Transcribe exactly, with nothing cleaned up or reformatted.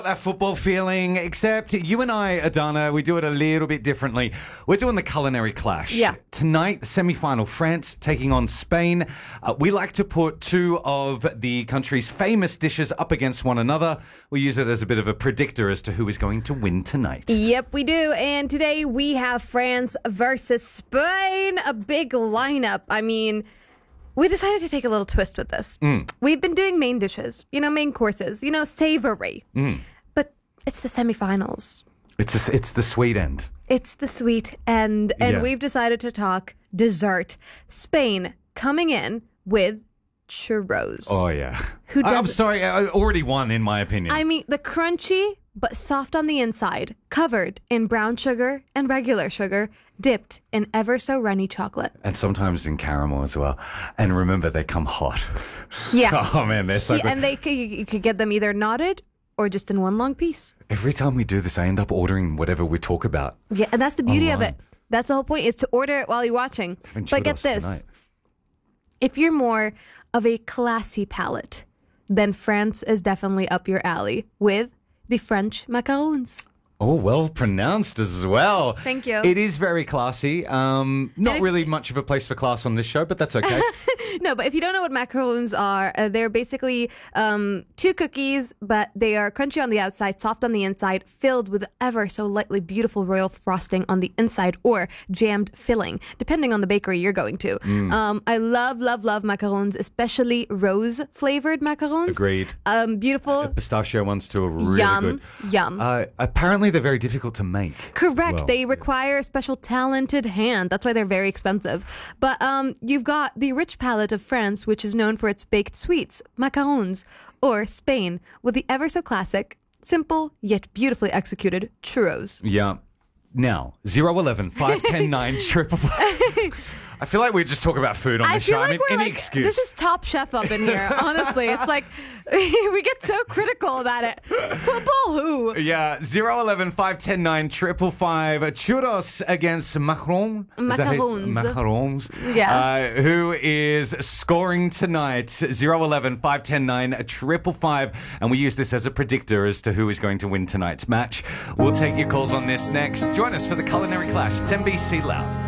That football feeling, except you and I, Adana, we do it a little bit differently. We're doing the culinary clash. Yeah. Tonight, the semi-final, France taking on Spain. Uh, we like to put two of the country's famous dishes up against one another. We use it as a bit of a predictor as to who is going to win tonight. Yep, we do. And today we have France versus Spain. A big lineup. I mean, we decided to take a little twist with this. Mm. We've been doing main dishes, you know, main courses, you know, savory. Mm. But it's the semifinals. It's a, it's the sweet end. It's the sweet end. And Yeah. we've decided to talk dessert. Spain coming in with churros. Oh, yeah. Who I- I'm does- sorry, I already won, in my opinion. I mean, the crunchy but soft on the inside, covered in brown sugar and regular sugar, dipped in ever so runny chocolate. And sometimes in caramel as well. And remember, they come hot. Yeah. Oh, man, they're so Yeah, good. and they could, you could get them either knotted or just in one long piece. Every time we do this, I end up ordering whatever we talk about. Yeah, and that's the beauty of Online. it. That's the whole point, is to order it while you're watching. Having But get churros this. tonight. If you're more of a classy palate, then France is definitely up your alley with the French macarons. Oh, well pronounced as well. Thank you. It is very classy. Um, not if- really much of a place for class on this show, but that's okay. No, but if you don't know what macarons are, uh, they're basically um, two cookies, but they are crunchy on the outside, soft on the inside, filled with ever so lightly beautiful royal frosting on the inside or jammed filling, depending on the bakery you're going to. Mm. Um, I love, love, love macarons, especially rose-flavored macarons. Agreed. Um, beautiful. Pistachio ones too are really Yum, good. yum. Uh, apparently, they're very difficult to make. Correct. Well, they require a special talented hand. That's why they're very expensive. But um, you've got the rich palate of France, which is known for its baked sweets, macarons, or Spain, with the ever so classic, simple yet beautifully executed churros. Yeah. Now, zero eleven five ten nine triple five. I feel like we just talk about food on I this feel show. like I mean, we're any like, excuse. this is Top Chef up in here, honestly. It's like, we get so critical about it. Football who? Yeah, zero eleven five ten nine triple five. Churros against Macron. Is that his- Macarons. Macarons. Yeah. Uh, who is scoring tonight? zero eleven five ten nine triple five. And we use this as a predictor as to who is going to win tonight's match. We'll take your calls on this next. Join us for the Culinary Clash. It's N B C Loud.